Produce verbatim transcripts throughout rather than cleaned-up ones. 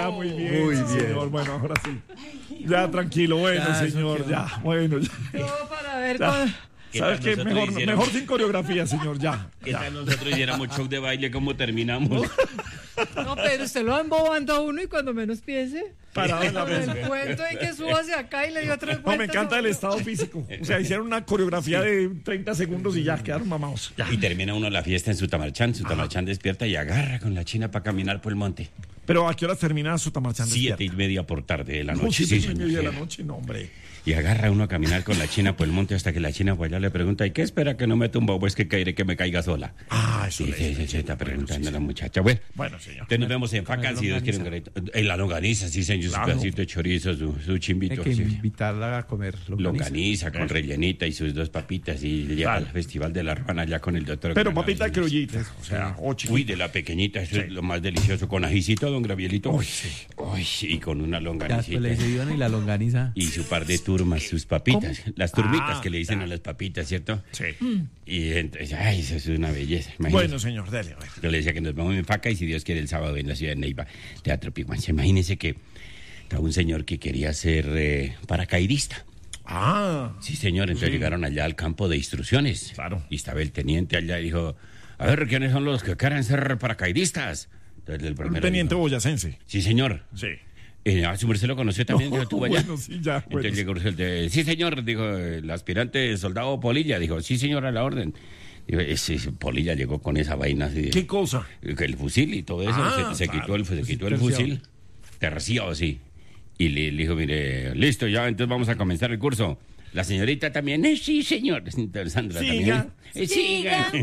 ya, muy bien. Muy sí, bien. Señor. Bueno, ahora sí. Ya, tranquilo, bueno, Ya, señor, ya, bueno, ya. Todo para ver Ya. con... ¿Qué ¿Sabes tal qué? nosotros Mejor, hiciéramos? mejor sin coreografía, señor, ya. ¿Qué ya. tal nosotros hiciéramos show de baile? ¿Cómo terminamos? No, pero usted lo va embobando a uno y cuando menos piense... Parado en la Con mesa. el cuento y que suba hacia acá y le dio tres No, vueltas. me encanta el a uno. estado físico. O sea, hicieron una coreografía de treinta segundos y ya quedaron mamados. Ya. Y termina uno la fiesta en Sutamarchán. Sutamarchán despierta y agarra con la china para caminar por el monte. Pero ¿a qué hora termina su tamarchán? Siete y media por tarde de la No, noche. siete sí, y media de la señor. noche, no, hombre. Y agarra uno a caminar con la china por el monte hasta que la china pues allá le pregunta, ¿y qué espera que no me tumba? Pues que caeré que me caiga sola. Ah, eso Sí, le sí, sí, sí, está preguntando a la muchacha. Bueno, Bueno, señor. entonces nos vemos en Facas si Dios quiere. un garito. En la longaniza, sí, señor. Su Claro. pedacito de chorizo, su, su Hay chimbito. que sí. invitarla a comer longaniza. Longaniza con rellenita y sus dos papitas y llega Claro. al Festival de la Ruana ya con el doctor. Pero Granados. papita criollita. O sea, o chiquita. Uy, de la pequeñita, eso es lo más delicioso. Con ajicito, don Gravielito. Uy, sí. Uy, y con una Ya longanicita. después le dice, Iván, y la longaniza. Y su par de turmas, sus papitas. Las turmitas Ah, que le dicen ya. a las papitas, ¿cierto? Sí. Y entonces, ay, eso es una belleza. Imagínese. Bueno, señor, dale, a ver. Yo le decía que nos vamos en Faca y si Dios quiere el sábado en la ciudad de Neiva, Teatro Piguanza. Imagínese que estaba un señor que quería ser eh, paracaidista. Ah, Sí, señor. Entonces llegaron allá al campo de instrucciones. Claro. Y estaba el teniente allá y dijo, a ver, ¿quiénes son los que quieren ser paracaidistas? Entonces el un primero teniente dijo, boyacense. sí, señor. Sí. Eh, ah, su merced lo conoció también, No, dijo, estuvo allá. bueno, sí, ya, bueno, Entonces sí. llegó el de, sí, señor, dijo el aspirante soldado Polilla. Dijo, sí, señor, a la orden. Dijo, ese ese Polilla llegó con esa vaina así. de- ¿Qué cosa? que el fusil y todo eso, Ah, se, se claro. quitó el, se quitó el terciado. fusil, terciado, sí. Y le, le dijo, mire, listo, ya, entonces vamos a comenzar el curso. La señorita también, eh, sí, señor. Entonces, Sandra Siga. también. eh, siga.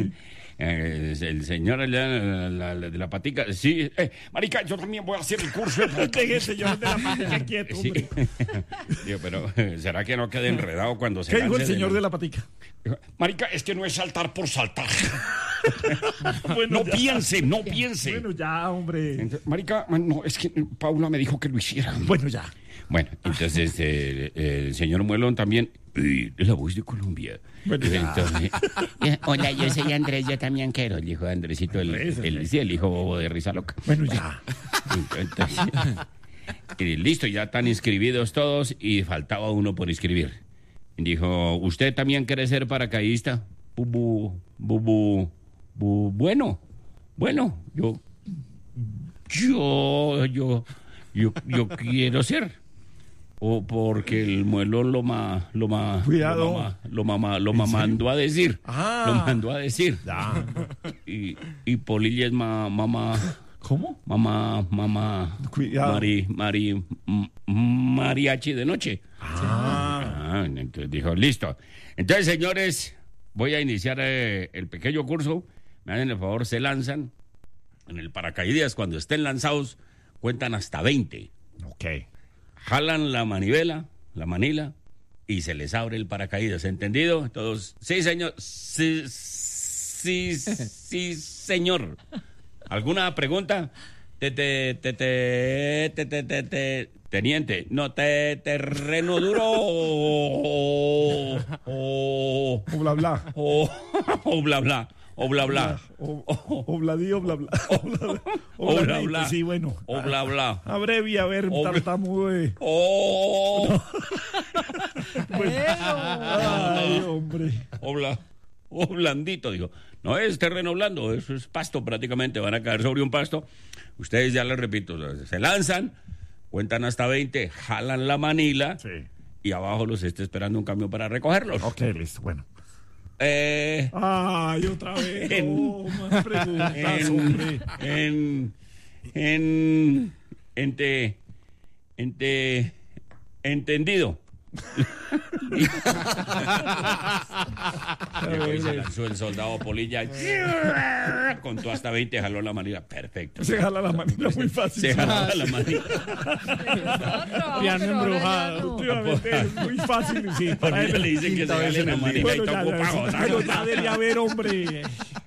Eh, el señor allá, la, la- la de la patica, sí, eh, marica, yo también voy a hacer el curso. Deje, señor, de la patica quieto, Sí. hombre. Digo, pero ¿será que no quede enredado cuando se ¿Qué dijo el lance señor la- de la patica? Marica, es que no es saltar por saltar. Bueno, No ya. piense, no piense. Bueno, ya, hombre. Entonces, marica, no, es que Paula me dijo que lo hiciera. Bueno, ya. Bueno, entonces eh, el señor Muelón también, eh, la voz de Colombia. Bueno, ya. Entonces, eh, hola, yo soy Andrés, yo también quiero, el hijo de Andresito, el, Andrés, el, Andrés. sí, el hijo bobo de Risa Loca. Bueno, ya. Entonces, y listo, ya están inscribidos todos y faltaba uno por inscribir. Dijo, ¿usted también quiere ser paracaidista? Bubu, bubu, bu, bueno, bueno, yo, yo, yo, yo, yo quiero ser. O porque el muelón lo ma, lo ma, Cuidado. lo ma, lo ma- lo ma- mandó a decir, Ah. lo mandó a decir. Ya. Y, y Polilla es ma, mamá, ¿Cómo? mamá, mamá, Cuidado. Mari, Mari, m- mariachi de noche. Ah. Ah, entonces dijo, listo. Entonces, señores, voy a iniciar eh, el pequeño curso. Me hacen el favor, se lanzan. En el paracaídas, cuando estén lanzados, cuentan hasta veinte. Ok. Jalan la manivela, la manila, y se les abre el paracaídas. ¿Entendido? Todos, sí, señor. Sí, sí, sí, señor. ¿Alguna pregunta? Te, te, te, te, te, te, te, te- teniente, no, te, terreno duro o, o, O bla, bla. o, o bla, bla, o bla, bla, O, o bladí, o bla, bla. O bla, o bla, bladito, bla, Sí, bueno. o bla, bla, Abrevia, a ver, O bla- tartamudo. eh. o, Ay, hombre. o, bla- o blandito, digo. No es terreno blando, eso es pasto prácticamente, van a caer sobre un pasto. Ustedes ya les repito, se lanzan, cuentan hasta veinte, jalan la manila Sí. y abajo los está esperando un camión para recogerlos. Ok, listo, bueno. Eh, Ay, otra vez. En- No, más preguntas, en, hombre. en, en, ente, ente, entendido. Llegó y se lanzó el soldado Polilla, contó hasta veinte, jaló la manila, perfecto. Se jala la manita muy fácil. Se jaló la manila. Piano embrujado. Últimamente es muy fácil, sí. Para Para él le dicen que se Quinta vez jale en la el día. manila y Bueno, ya, tampoco ya, pago, sí, pero ya debería haber, hombre. Y,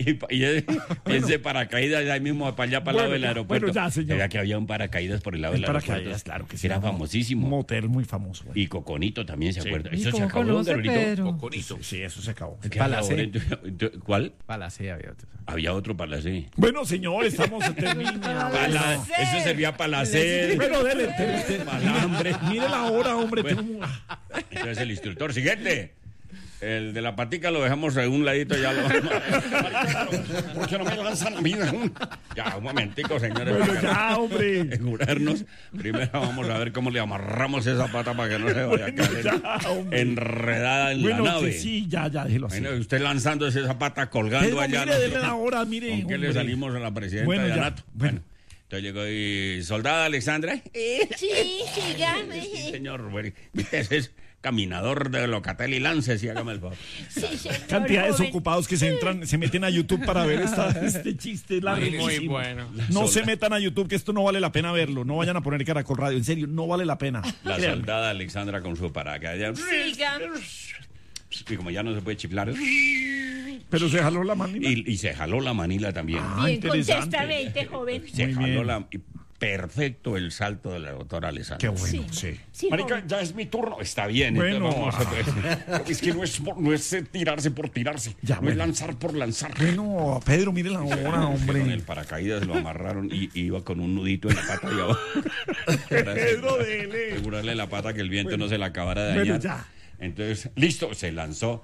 y, y, y piense paracaídas ahí mismo para allá, para el Bueno, lado del ya, aeropuerto. bueno, ya, señor. Era que había un paracaídas por el lado El del aeropuerto. paracaídas, claro que sí. Era no, famosísimo. Un motel muy famoso. güey. Y Coconito también se Sí. acuerda. ¿Y Eso se cómo acabó, conoce, Gabrielito. Pedro? Coconito. Sí, sí, eso se acabó. ¿Qué Palacé. había? ¿Cuál? Palacé había otro. Había otro palacé. Bueno, señor, estamos terminando. Pala- eso servía para la sed. Pero dele, dele, dele. Malambre. Mire la hora, hombre. Bueno. tengo- Entonces el instructor siguiente. El de la patica lo dejamos en un ladito ya. Lo... ¿Por qué no me lanzan a mí? Ya, un momentico, señores. Bueno, ya, hombre. Asegurarnos. Primero vamos a ver cómo le amarramos esa pata para que no se vaya a Bueno, caer ya, hombre. enredada en Bueno, la nave. que sí, ya, ya, déjelo así. Bueno, usted lanzándose esa pata colgando Pedro, allá. mire, ¿no? dele la hora, mire. ¿Con qué le hombre. salimos a la presidenta Bueno, de ya, Anato? bueno. Entonces llegó y... ¿Soldada Alexandra? Sí, sígame. Sí, señor. Bueno, ese es caminador de Locatel y Lances, y hágame el favor. Sí, señor. Cantidad de joven. desocupados que se entran, se meten a YouTube para ver esta, este chiste larguísimo. Muy bueno. No Sola- se metan a YouTube, que esto no vale la pena verlo. No vayan a poner Caracol Radio. En serio, no vale la pena. La Créanme. soldada Alexandra con su paracaídas. Sígame. Y como ya no se puede chiflar. Pero se jaló la manita. Y, y se jaló la manila también. Ah, Bien, interesante. contestamente, joven. Se muy jaló bien. la... y perfecto el salto de la doctora Alexandra. Qué bueno, Sí. sí. Sí, Marica, joven. ya es mi turno. Está bien. Bueno. entonces vamos a- es que no es, por- no es eh, tirarse por tirarse. Ya, no bueno. es lanzar por lanzar. Bueno, Pedro, mire la hora, Que con hombre. el paracaídas lo amarraron y iba con un nudito en la pata y abajo. Pedro, dele. Asegurarle la pata que el viento no se la acabara de Bueno, dañar. ya. Entonces, listo, se lanzó.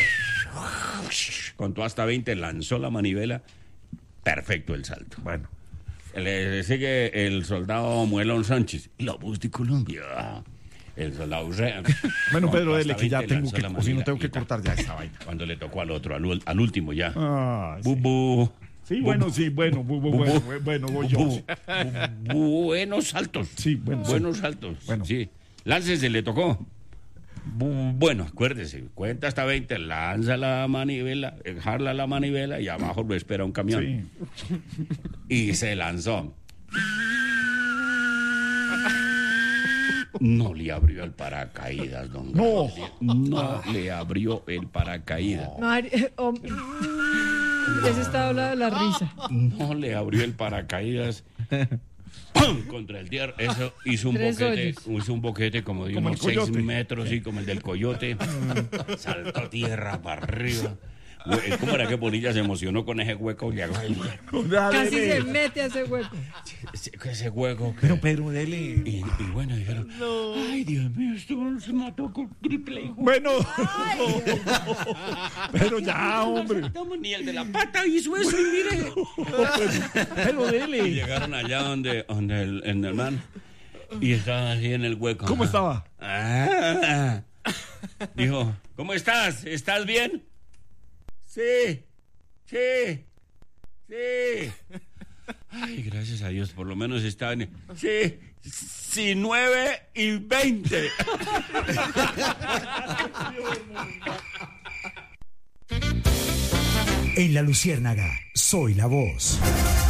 Contó hasta veinte, lanzó la manivela. Perfecto el salto. Bueno. Le sigue el soldado Muelón Sánchez. La voz de Colombia. El soldado Urrea. Bueno, Pedro, Contó dele, hasta que ya veinte, tengo lanzó que, la o si no manivela tengo que y tal. cortar ya esta vaina. Cuando le tocó al otro, al, ul- al último ya. Ah, sí. Bu, bu. Sí, bueno, sí, bueno, bu- bu- Bu- bueno, bu- bueno, voy bu- yo. bu- bu- Buenos saltos. Sí, bueno, sí. Buenos saltos. Bueno. Sí. Láncese, le tocó. Bu- Bueno, acuérdese, cuenta hasta veinte, lanza la manivela, eh, jala la manivela y abajo lo espera un camión. Sí. Y se lanzó. No le abrió el paracaídas, don No. Gabriel. No le abrió el paracaídas. Mari- eh, hom- Ya se está hablando de la risa. No le abrió el paracaídas. ¡Pam! Contra el tierra. Eso hizo un Tres boquete, hoyos. hizo un boquete como de Como unos el seis coyote. metros, sí, como el del coyote. Saltó tierra para arriba. Hue- ¿Cómo era que Bonilla se emocionó con ese hueco? Le hago, "Ay, Casi se Dele. mete a ese hueco. ese, ese hueco. que-". Pero, Pedro, dele. Y, y bueno, dijeron, ay, Dios mío, esto se mató con triple hijo. Bueno. Pero ya, hombre. No, ni el de la pata hizo eso, y mire. Pero Y dele. llegaron allá donde, donde el, en el man y estaba así en el hueco. ¿Cómo estaba? Ah. Dijo, ¿cómo estás? ¿Estás bien? Sí, sí, sí. Ay, gracias a Dios, por lo menos está en... Sí, sí, nueve y veinte. En La Luciérnaga, soy la voz.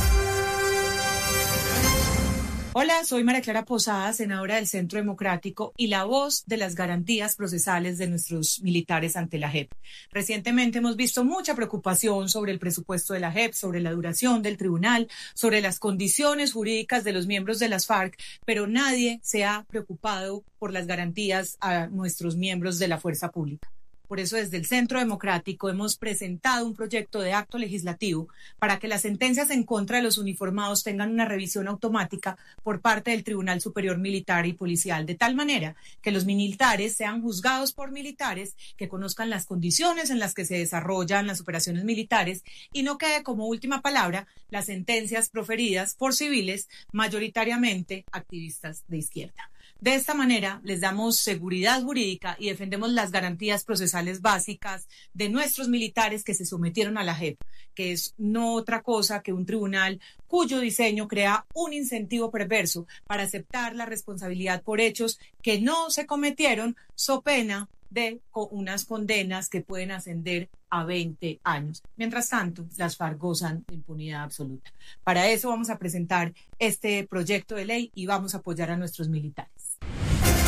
Hola, soy María Clara Posada, senadora del Centro Democrático y la voz de las garantías procesales de nuestros militares ante la J E P. Recientemente hemos visto mucha preocupación sobre el presupuesto de la J E P, sobre la duración del tribunal, sobre las condiciones jurídicas de los miembros de las FARC, pero nadie se ha preocupado por las garantías a nuestros miembros de la fuerza pública. Por eso, desde el Centro Democrático hemos presentado un proyecto de acto legislativo para que las sentencias en contra de los uniformados tengan una revisión automática por parte del Tribunal Superior Militar y Policial, de tal manera que los militares sean juzgados por militares que conozcan las condiciones en las que se desarrollan las operaciones militares y no quede como última palabra las sentencias proferidas por civiles, mayoritariamente activistas de izquierda. De esta manera, les damos seguridad jurídica y defendemos las garantías procesales básicas de nuestros militares que se sometieron a la J E P, que es no otra cosa que un tribunal cuyo diseño crea un incentivo perverso para aceptar la responsabilidad por hechos que no se cometieron, so pena de unas condenas que pueden ascender a veinte años. Mientras tanto, las FARC gozan de impunidad absoluta. Para eso vamos a presentar este proyecto de ley y vamos a apoyar a nuestros militares.